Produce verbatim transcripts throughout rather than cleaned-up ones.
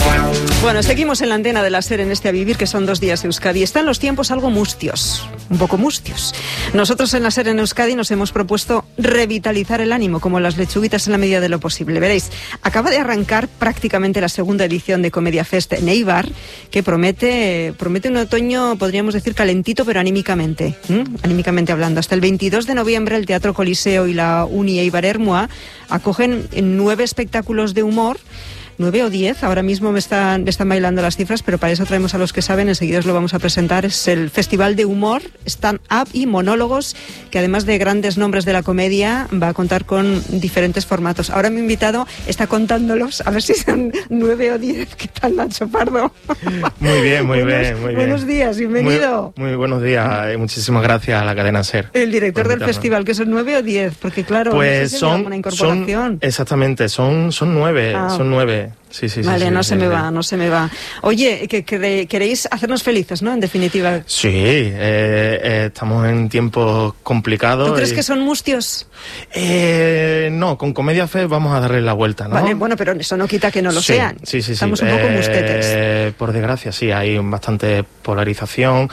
Bueno, seguimos en la antena de la SER en este A Vivir, que son dos días Euskadi. Están los tiempos algo mustios, un poco mustios. Nosotros en la SER en Euskadi nos hemos propuesto revitalizar el ánimo, como las lechuguitas en la medida de lo posible. Veréis, acaba de arrancar prácticamente la segunda edición de Comedia Fest en Eibar, que promete, promete un otoño, podríamos decir, calentito, pero anímicamente, ¿eh? anímicamente hablando. Hasta el veintidós de noviembre el Teatro Coliseo y la Uni Eibar Ermua acogen nueve espectáculos de humor. Nueve o diez, ahora mismo me están, me están bailando las cifras, pero para eso traemos a los que saben, enseguida os lo vamos a presentar. Es el Festival de Humor, Stand-Up y Monólogos, que además de grandes nombres de la comedia, va a contar con diferentes formatos. Ahora mi invitado está contándolos, a ver si son nueve o diez. ¿Qué tal, Nacho Pardo? Muy bien, muy buenos, bien, muy bien. Buenos días, bienvenido. Muy, muy buenos días, y muchísimas gracias a la cadena SER. El director del festival, que son nueve o diez, porque claro, pues no sé si son, una incorporación. Son, exactamente, son, son nueve, ah. son nueve. Sí, sí, sí. Vale, sí, no sí, se sí, me sí. va, no se me va. Oye, que, que queréis hacernos felices, ¿no? En definitiva. Sí, eh, eh, estamos en tiempos complicados. ¿Tú crees y... que son mustios? Eh, no, con Comedia Fest vamos a darle la vuelta, ¿no? Vale, bueno, pero eso no quita que no lo sí, sean. Sí, sí, sí. Estamos sí. un poco eh, mustetes. Por desgracia, sí, hay bastante polarización.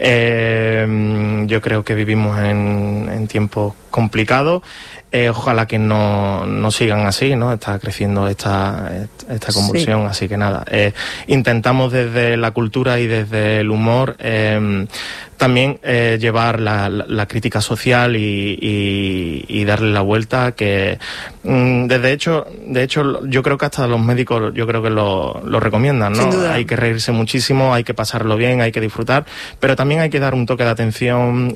Eh, yo creo que vivimos en, en tiempos complicados. Eh, ojalá que no, no sigan así, ¿no? Está creciendo esta, esta convulsión, sí. Así que nada. Eh, intentamos desde la cultura y desde el humor eh, también eh, llevar la, la, la crítica social y, y, y darle la vuelta, que mm, desde hecho, de hecho yo creo que hasta los médicos yo creo que lo, lo recomiendan, ¿no? Sin duda. Hay que reírse muchísimo, hay que pasarlo bien, hay que disfrutar, pero también hay que dar un toque de atención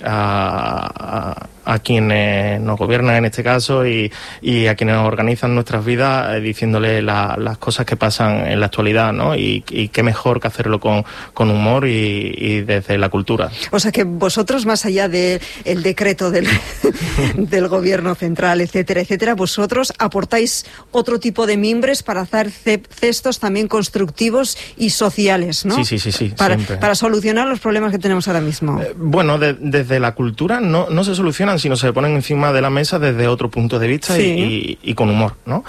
a, a, a quienes nos gobiernan en este caso y, y a quienes organizan nuestras vidas, eh, diciéndole la, las cosas que pasan en la actualidad, ¿no? Y, y qué mejor que hacerlo con, con humor y, y desde la cultura. O sea que vosotros, más allá del de decreto del, del gobierno central, etcétera, etcétera, vosotros aportáis otro tipo de mimbres para hacer cestos también constructivos y sociales, ¿no? Sí, sí, sí, sí. Para, para solucionar los problemas que tenemos ahora mismo. Eh, bueno, de, desde la cultura no, no se solucionan, sino se ponen encima de la mesa desde otro punto de vista, sí. y, y, y con humor, ¿no?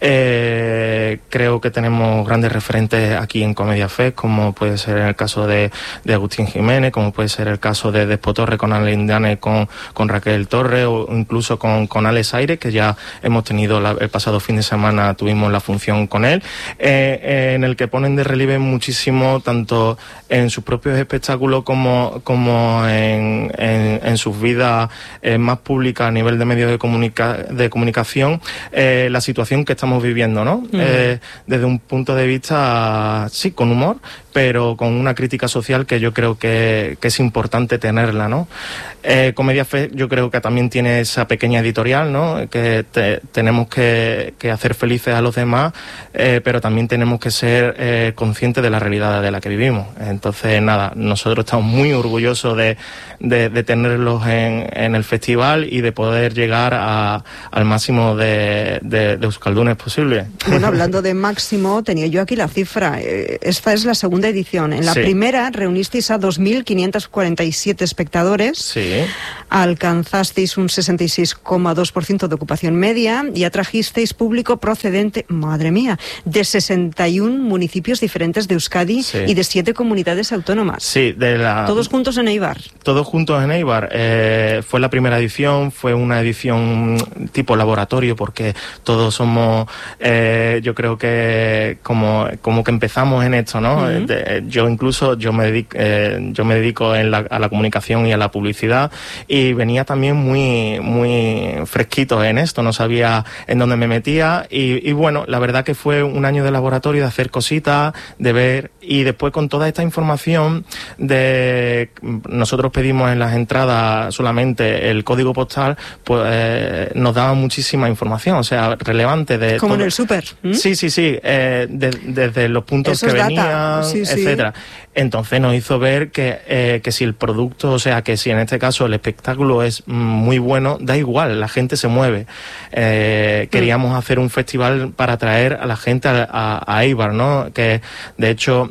Eh, creo que tenemos grandes referentes aquí en Comedia Fest, como puede ser el caso de, de Agustín Jiménez, como puede ser el caso de Despo Torre con Ale Indiane, con, con Raquel Torre, o incluso con, con Alex Aire, que ya hemos tenido la, el pasado fin de semana, tuvimos la función con él, eh, eh, en el que ponen de relieve muchísimo, tanto en sus propios espectáculos como, como en, en, en sus vidas eh, más públicas a nivel de medios de, comunica de comunicación, eh, la situación que estamos viviendo, ¿no? Mm. Eh, desde un punto de vista, sí, con humor, pero con una crítica social que yo creo que, que es importante tenerla, ¿no? Eh, Comedia Fest yo creo que también tiene esa pequeña editorial, ¿no? Que te, tenemos que, que hacer felices a los demás, eh, pero también tenemos que ser eh, conscientes de la realidad de la que vivimos. Entonces, nada, nosotros estamos muy orgullosos de, de, de tenerlos en, en el festival y de poder llegar a, al máximo de, de, de euskaldunes posible. Bueno, hablando de máximo, tenía yo aquí la cifra. Esta es la segunda edición. En la sí. primera reunisteis a dos mil quinientos cuarenta y siete espectadores, sí. alcanzasteis un sesenta y seis coma dos por ciento de ocupación media y atrajisteis público procedente, madre mía, de sesenta y un municipios diferentes de Euskadi, sí. y de siete comunidades autónomas. Sí, de la... Todos juntos en Eibar. Todos juntos en Eibar. Eh, fue la primera edición, fue una edición tipo laboratorio, porque todos somos, eh, yo creo que como, como que empezamos en esto, ¿no? Uh-huh. de, yo incluso, yo me dedico, eh, yo me dedico en la, a la comunicación y a la publicidad, y venía también muy, muy fresquito en esto, no sabía en dónde me metía, y, y bueno, la verdad que fue un año de laboratorio, de hacer cositas, de ver, y después con toda esta información de, nosotros pedimos en las entradas solamente el código postal, pues eh, nos daba muchísima información, o sea, relevante de... Como todo. En el súper. ¿Mm? Sí, sí, sí, eh, de, desde los puntos Eso que es venían, data. Sí, etcétera. Sí. Entonces nos hizo ver que, eh, que si el producto, o sea, que si en este caso el espectáculo es muy bueno, da igual, la gente se mueve. Eh, queríamos mm. hacer un festival para atraer a la gente a, a, a Eibar, ¿no? Que de hecho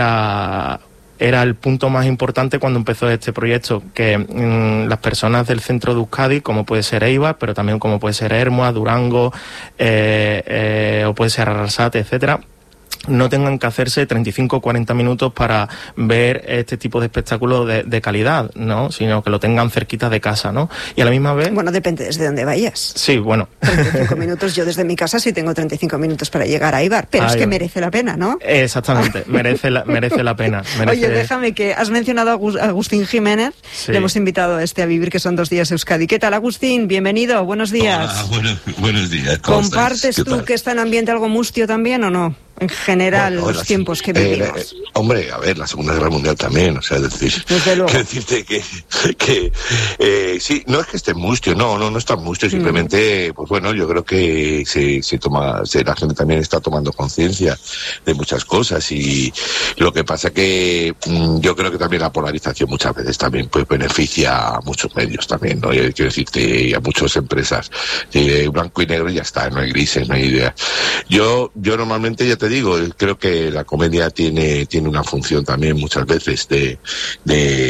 era... era el punto más importante cuando empezó este proyecto, que mmm, las personas del centro de Euskadi, como puede ser Eibar, pero también como puede ser Ermua, Durango, eh, eh, o puede ser Arrasate, etcétera, no tengan que hacerse treinta y cinco o cuarenta minutos para ver este tipo de espectáculos de, de calidad, ¿no? Sino que lo tengan cerquita de casa, ¿no? Y a la misma vez... Bueno, depende desde dónde vayas. Sí, bueno. treinta y cinco minutos, yo desde mi casa sí tengo treinta y cinco minutos para llegar a Eibar, pero Ay, es que merece la pena, ¿no? Exactamente, merece la, merece la pena. Merece... Oye, déjame que has mencionado a Agustín Jiménez, sí. Le hemos invitado a este A Vivir, que son dos días Euskadi. ¿Qué tal, Agustín? Bienvenido, buenos días. Hola, bueno, buenos días. ¿Compartes tú que está en ambiente algo mustio también o no? En general, bueno, los tiempos que vivimos. Eh, eh, hombre, a ver, la Segunda Guerra Mundial también, o sea, es decir, que decirte que, que eh, sí, no es que esté mustio, no, no, no está mustio, simplemente, mm. pues bueno, yo creo que se, se toma, se, la gente también está tomando conciencia de muchas cosas, y lo que pasa que mm, yo creo que también la polarización muchas veces también pues beneficia a muchos medios también, ¿no? Y quiero decirte, y a muchas empresas, de blanco y negro y ya está, no hay grises, no hay idea. Yo, yo normalmente ya te digo, creo que la comedia tiene tiene una función también muchas veces de de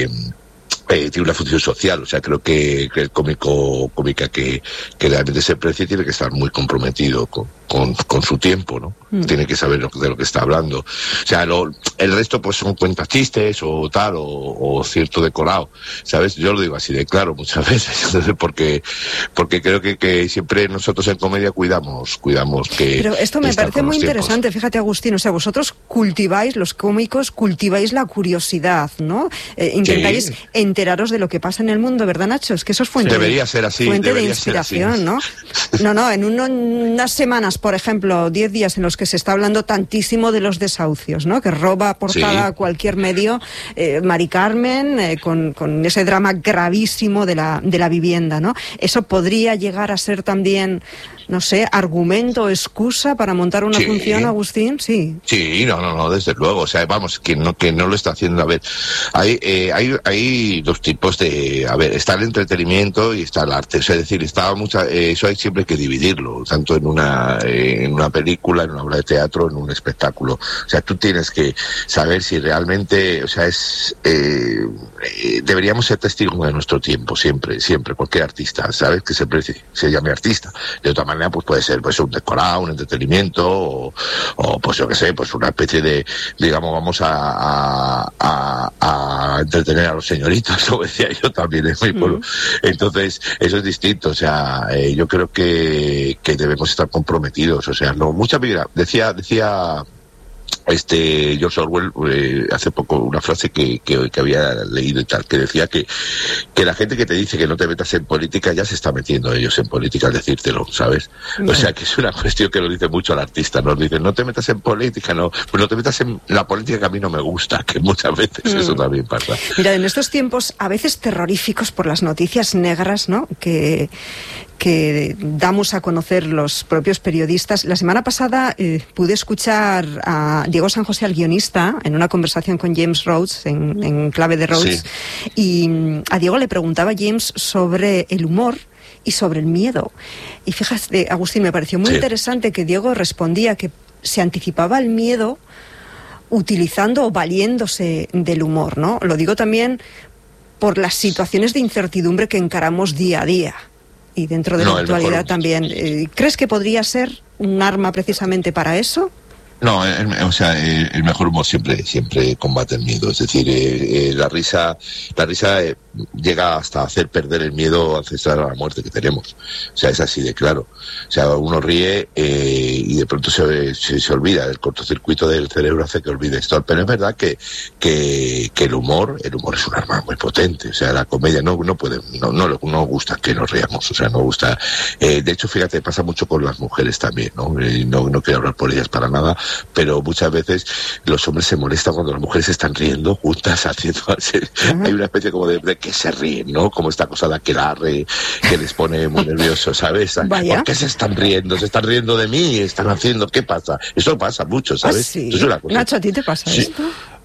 eh, tiene una función social, o sea, creo que, que el cómico cómica que, que realmente se precie tiene que estar muy comprometido con, con, con su tiempo, ¿no? Mm. Tiene que saber lo, de lo que está hablando. O sea, lo, el resto pues son cuentas chistes o tal, o, o cierto decorado, ¿sabes? Yo lo digo así de claro muchas veces, porque porque creo que, que siempre nosotros en comedia cuidamos, cuidamos que... Pero esto me parece muy interesante, fíjate, Agustín, o sea, vosotros cultiváis, los cómicos, cultiváis la curiosidad, ¿no? Eh, intentáis sí. enteraros de lo que pasa en el mundo, ¿verdad, Nacho? Es que eso es fuente, debería ser así, fuente de inspiración, ¿no? No, no, en uno, unas semanas, por ejemplo, diez días en los que se está hablando tantísimo de los desahucios, ¿no? Que roba portada sí. cualquier medio, eh, Mari Carmen, eh, con, con ese drama gravísimo de la, de la vivienda, ¿no? Eso podría llegar a ser también, no sé, argumento o excusa para montar una sí. función, Agustín, sí. Sí, no, no, no, desde luego, o sea, vamos, que no, que no lo está haciendo, a ver, hay, eh, hay, hay dos tipos de, a ver, está el entretenimiento y está el arte, o sea, es decir, está mucha, eh, eso hay siempre que dividirlo, tanto en una, eh, en una película, en una obra de teatro, en un espectáculo, o sea, tú tienes que saber si realmente, o sea, es, eh, eh, deberíamos ser testigos de nuestro tiempo, siempre, siempre, cualquier artista, ¿sabes? Que se, se llame artista, de otra manera, pues puede ser pues un decorado, un entretenimiento, o, o pues yo qué sé, pues una especie de, digamos, vamos a, a, a, a entretener a los señoritos, como decía yo también en mi pueblo. Mm. Entonces, eso es distinto, o sea, eh, yo creo que, que debemos estar comprometidos, o sea, no, mucha vida, decía, decía, este George Orwell eh, hace poco una frase que, que, que había leído y tal, que decía que, que la gente que te dice que no te metas en política ya se está metiendo ellos en política al decírtelo, ¿sabes? No. O sea, que es una cuestión que lo dice mucho el artista, nos dicen, no te metas en política, no, pues no te metas en la política que a mí no me gusta, que muchas veces mm. eso también pasa. Mira, en estos tiempos a veces terroríficos por las noticias negras, ¿no?, que que damos a conocer los propios periodistas. La semana pasada eh, pude escuchar a Diego San José, al guionista, en una conversación con James Rhodes, en, en Clave de Rhodes, sí. y a Diego le preguntaba James sobre el humor y sobre el miedo. Y fíjate, Agustín, me pareció muy sí. interesante que Diego respondía que se anticipaba el miedo utilizando o valiéndose del humor, ¿no? Lo digo también por las situaciones de incertidumbre que encaramos día a día. Y dentro de no, la actualidad mejor... también. Eh, ¿Crees que podría ser un arma precisamente para eso? No, el, o sea, el, el mejor humor siempre siempre combate el miedo. Es decir, eh, eh, la risa la risa eh, llega hasta hacer perder el miedo ancestral a la muerte que tenemos. O sea, es así de claro. O sea, uno ríe eh, y de pronto se, se, se olvida. El cortocircuito del cerebro hace que olvide esto. Pero es verdad que, que, que el humor el humor es un arma muy potente. O sea, la comedia no no puede no no, no gusta que nos riamos. O sea, no gusta. Eh, de hecho, fíjate, pasa mucho con las mujeres también, ¿no? Eh, no, no quiero hablar por ellas para nada, pero muchas veces los hombres se molestan cuando las mujeres están riendo juntas, haciendo uh-huh. hay una especie como de, de que se ríen, ¿no? Como esta cosa de aquelarre que les pone muy nerviosos, ¿sabes? Vaya. ¿Por qué se están riendo? Se están riendo de mí, están haciendo, ¿qué pasa? Eso pasa mucho, ¿sabes? ¿Ah, sí? Eso es una cosa. Nacho, ¿a ti te pasa sí. esto?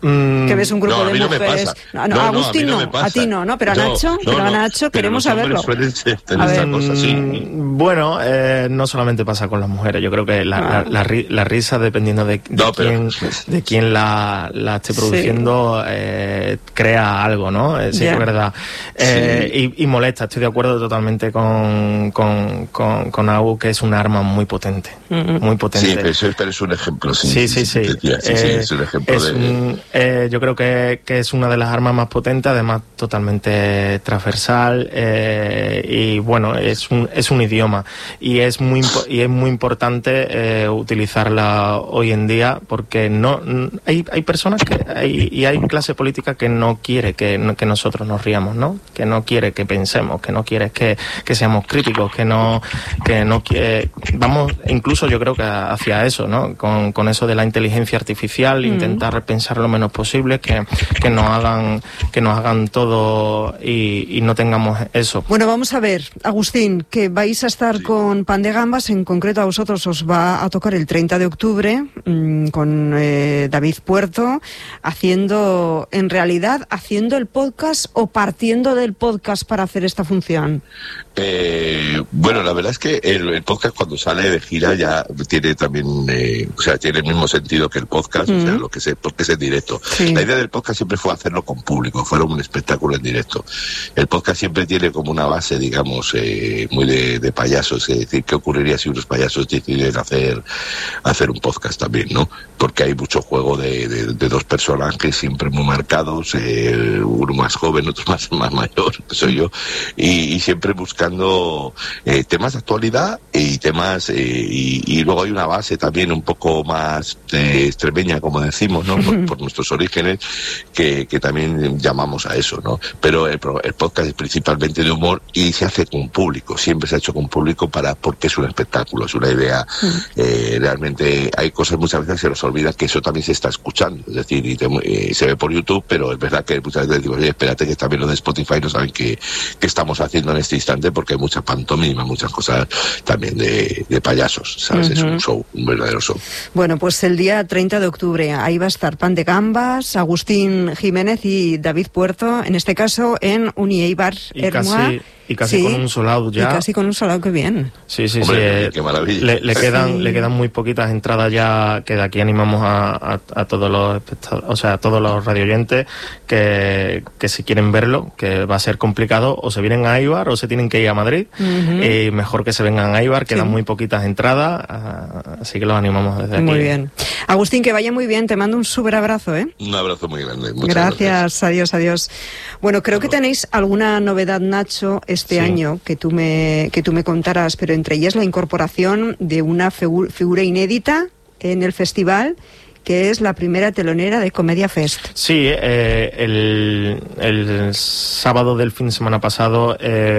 Mm, que ves un grupo no, de no mujeres. No, no, no, Agustín no, a, no, a ti no, ¿no? Pero a Nacho, no, pero no, a Nacho, pero queremos saberlo. A ver. Cosa, sí. Bueno, eh, no solamente pasa con las mujeres. Yo creo que la, ah. la, la, la risa, dependiendo de, de no, quién, pero... de quién la, la esté produciendo, sí. eh, crea algo, ¿no? Eh, sí, yeah. es verdad. Eh, sí. y, y molesta. Estoy de acuerdo totalmente con, con, con, con Agu, que es un arma muy potente. Mm-hmm. Muy potente. Sí, pero, eso, pero es un ejemplo. Sí, sí, sí. sí, sí. sí, sí, sí es un ejemplo es de... un, eh, yo creo que, que es una de las armas más potentes, además totalmente transversal, eh, y bueno, es un, es un idioma y es muy, y es muy importante eh, utilizarla hoy en día, porque no hay, hay personas que hay, y hay clase política que no quiere que, que nosotros nos riamos, ¿no? Que no quiere que pensemos, que no quiere que, que seamos críticos, que no, que no quiere, vamos incluso yo creo que hacia eso, ¿no? Con, con eso de la inteligencia artificial, mm. intentar pensar lo menos posible, que, que nos hagan, que nos hagan todo y, y no tengamos eso. Bueno, vamos a ver, Agustín, que vais a estar sí. con Pan de Gambas, en concreto a vosotros os va a tocar el treinta de octubre mmm, con eh, David Puerto, haciendo, en realidad, haciendo el podcast o partiendo del podcast para hacer esta función. Eh, bueno, la verdad es que el, el podcast cuando sale de gira ya tiene también, eh, o sea, tiene el mismo sentido que el podcast, mm. o sea, lo que se, porque es en directo. Sí. La idea del podcast siempre fue hacerlo con público, fuera un espectáculo en directo. El podcast siempre tiene como una base, digamos, eh, muy de, de payasos, es decir, ¿qué ocurriría si unos payasos deciden hacer, hacer un podcast también, no? Porque hay mucho juego de, de, de dos personajes siempre muy marcados, eh, uno más joven, otro más, más mayor, que soy yo, y, y siempre buscando eh, temas de actualidad y temas, eh, y, y luego hay una base también un poco más eh, extremeña, como decimos, ¿no? Por, por nuestros orígenes, que, que también llamamos a eso, ¿no? Pero el, el podcast es principalmente de humor y se hace con público, siempre se ha hecho con público para, porque es un espectáculo, es una idea, eh, realmente hay cosas muchas veces que se nos olvida que eso también se está escuchando, es decir, y te, eh, se ve por YouTube, pero es verdad que muchas veces decimos, oye, espérate que también los de Spotify no saben qué, qué estamos haciendo en este instante, porque hay mucha pantomima, muchas cosas también de, de payasos, ¿sabes? Uh-huh. Es un show, un verdadero show. Bueno, pues el día treinta de octubre, ahí va a estar Pan de Gambas, Agustín Jiménez y David Puerto, en este caso en Unieibar Ermua. Y casi sí, con un sold out ya. Y casi con un sold out, qué bien. Sí, sí, Hombre, sí. Qué maravilla. Le, le quedan, sí. le quedan muy poquitas entradas ya, que de aquí animamos a, a, a todos los espectadores, o sea, a todos los radioyentes que, que si quieren verlo, que va a ser complicado, o se vienen a Eibar o se tienen que ir a Madrid. Uh-huh. Y mejor que se vengan a Eibar, quedan sí. muy poquitas entradas, así que los animamos desde aquí. Muy bien. Agustín, que vaya muy bien, te mando un súper abrazo, ¿eh? Un abrazo muy grande. Muchas gracias, gracias. adiós, adiós. Bueno, creo que tenéis alguna novedad, Nacho, este sí. año que tú me que tú me contarás, pero entre ellas la incorporación de una figu- figura inédita en el festival, que es la primera telonera de Comedia Fest. Sí, eh, el, el sábado del fin de semana pasado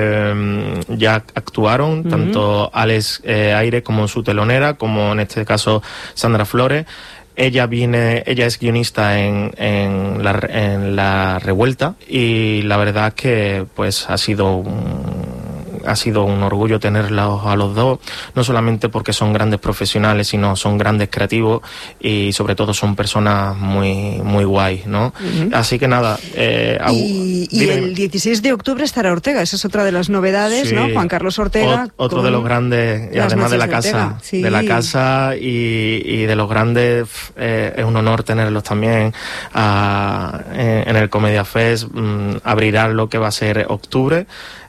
eh, ya actuaron uh-huh. tanto Alex eh, Aire como su telonera, como en este caso Sandra Flores. Ella viene, ella es guionista en, en, la, en La Revuelta, y la verdad es que pues ha sido un, ha sido un orgullo tenerlos a los dos, no solamente porque son grandes profesionales, sino son grandes creativos y sobre todo son personas muy muy guays, ¿no? Uh-huh. Así que nada. Eh, y, y el dieciséis de octubre estará Ortega, esa es otra de las novedades, sí. ¿no? Juan Carlos Ortega. O, otro de los grandes, y además de la de casa, sí. de la casa y, y de los grandes, eh, es un honor tenerlos también a, en, en el Comedia Fest. Mm, abrirá lo que va a ser octubre.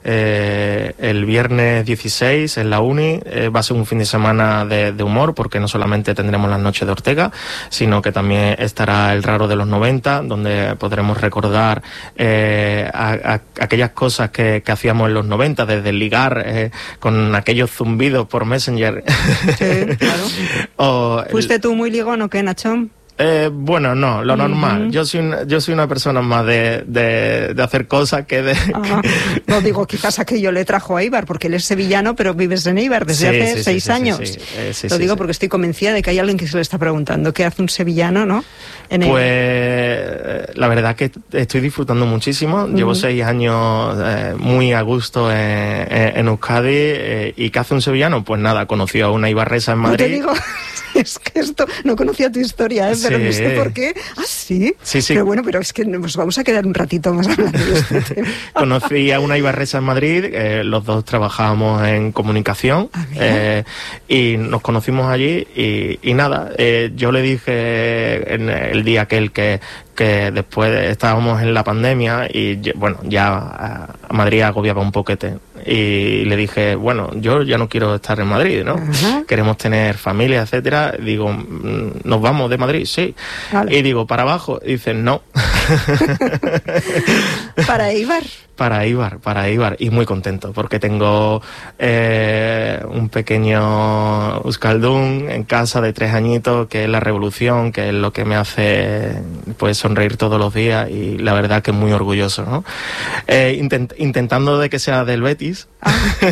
Eh, el viernes dieciséis en la Uni, eh, va a ser un fin de semana de, de humor, porque no solamente tendremos las noches de Ortega, sino que también estará el Raro de los noventa, donde podremos recordar eh, a, a, aquellas cosas que, que hacíamos en los noventa, desde ligar eh, con aquellos zumbidos por Messenger. Sí, claro. o, ¿Fuiste tú muy ligón o qué, Nachón? Eh, bueno, no, lo normal. Uh-huh. Yo soy una, yo soy una persona más de, de, de hacer cosas que de... Ajá. No digo, quizás aquello le trajo a Eibar, porque él es sevillano, pero vives en Eibar desde sí, hace sí, seis sí, años. Sí, sí. Eh, sí, lo sí, digo sí. porque estoy convencida de que hay alguien que se le está preguntando qué hace un sevillano, ¿no? En pues eh, la verdad que estoy disfrutando muchísimo. Uh-huh. Llevo seis años eh, muy a gusto en, en, en Euskadi. Eh, ¿Y qué hace un sevillano? Pues nada, conocí a una eibarresa en Madrid. ¿No te digo? Es que esto, no conocía tu historia, ¿eh? Pero sí. no sé por qué. Ah, sí. Sí, sí. Pero bueno, pero es que nos vamos a quedar un ratito más hablando de este tema. Conocí a una ibarresa en Madrid, eh, los dos trabajábamos en comunicación eh, y nos conocimos allí y, y nada, eh, yo le dije en el día aquel que, que después estábamos en la pandemia y bueno, ya a, a Madrid agobiaba un poquete y le dije, bueno, yo ya no quiero estar en Madrid, ¿no? Uh-huh. Queremos tener familia, etcétera. Digo, ¿nos vamos de Madrid? Sí. Vale. Y digo, ¿para abajo? Y dice, no. ¿Para Eibar? Para Eibar, para Eibar, y muy contento porque tengo eh, un pequeño euskaldún en casa de tres añitos que es la revolución, que es lo que me hace pues sonreír todos los días y la verdad que muy orgulloso, ¿no? Eh, intent, intentando de que sea del Betis, ah.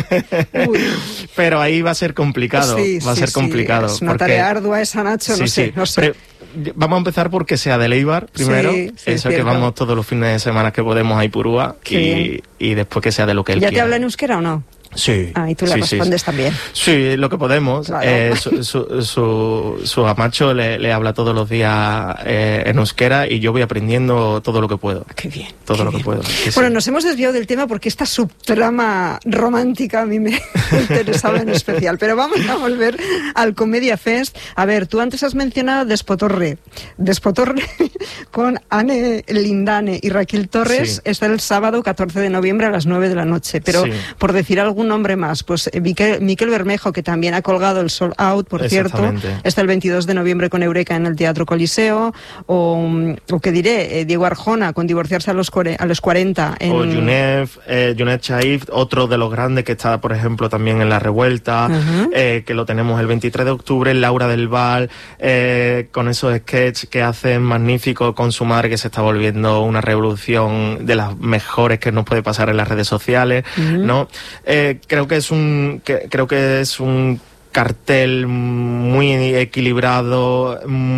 Pero ahí va a ser complicado, sí, va a sí, ser complicado. Sí. Es una porque, tarea ardua esa, Nacho, sí, no sé, sí, no sé. Pre Vamos a empezar porque sea del Eibar primero, sí, sí, eso que cierto. vamos todos los fines de semana que podemos a Ipurúa y, y después que sea de lo que él ¿Ya quiera. te habla en euskera o no? Sí. Ah, y tú le sí, respondes sí, también. Sí, lo que podemos. Claro. Eh, su, su, su, su amacho le, le habla todos los días eh, en euskera y yo voy aprendiendo todo lo que puedo. Qué bien. Todo qué lo bien. que puedo. Sí, bueno, sí. nos hemos desviado del tema porque esta subtrama romántica a mí me interesaba en especial. Pero vamos a volver al Comedia Fest. A ver, tú antes has mencionado Despotorre. Despotorre con Anne Lindane y Raquel Torres. Sí. Está el sábado catorce de noviembre a las nueve de la noche. Pero sí. por decir algún nombre más, pues Miquel, Miquel Bermejo, que también ha colgado el Sold Out, por cierto, está el veintidós de noviembre con Eureka en el Teatro Coliseo, o, o que diré, eh, Diego Arjona con Divorciarse a los, a los cuarenta. En... O Yunef, eh, Junet Chaif, otro de los grandes que está, por ejemplo, también en La Revuelta, uh-huh. eh, que lo tenemos el veintitrés de octubre, Laura del Val, eh, con esos sketches que hacen magnífico con su madre, que se está volviendo una revolución de las mejores que nos puede pasar en las redes sociales, uh-huh. ¿no? Eh, creo que es un que, creo que es un cartel muy equilibrado,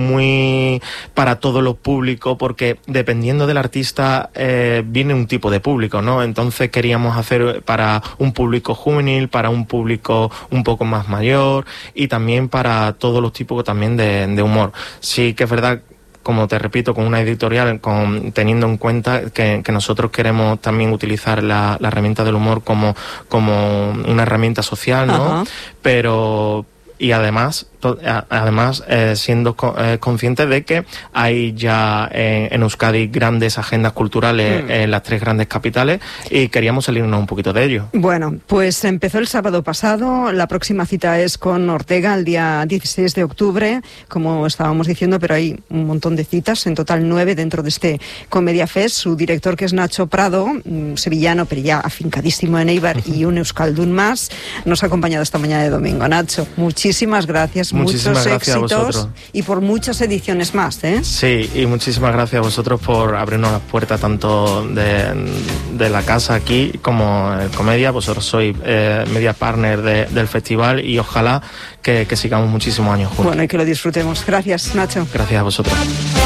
muy para todos los públicos, porque dependiendo del artista eh, viene un tipo de público, ¿no? Entonces queríamos hacer para un público juvenil, para un público un poco más mayor y también para todos los tipos también de, de humor. Sí que es verdad, como te repito, con una editorial, con, teniendo en cuenta que, que nosotros queremos también utilizar la, la herramienta del humor como, como una herramienta social, ¿no? Uh-huh. Pero, y además, to, a, además eh, siendo co, eh, conscientes de que hay ya eh, en Euskadi grandes agendas culturales mm. en las tres grandes capitales y queríamos salirnos un poquito de ello. Bueno, pues empezó el sábado pasado, la próxima cita es con Ortega el día dieciséis de octubre, como estábamos diciendo, pero hay un montón de citas, en total nueve dentro de este Comedia Fest. Su director, que es Nacho Prado, sevillano, pero ya afincadísimo en Eibar, y un euskaldún más, nos ha acompañado esta mañana de domingo. Nacho, muchísimas gracias, muchísimas muchos gracias éxitos a vosotros. Y por muchas ediciones más, ¿eh? Sí, y muchísimas gracias a vosotros por abrirnos las puertas tanto de, de la casa aquí como en Comedia. Vosotros sois eh, media partner de, del festival y ojalá que, que sigamos muchísimos años juntos. Bueno, y que lo disfrutemos. Gracias, Nacho. Gracias a vosotros.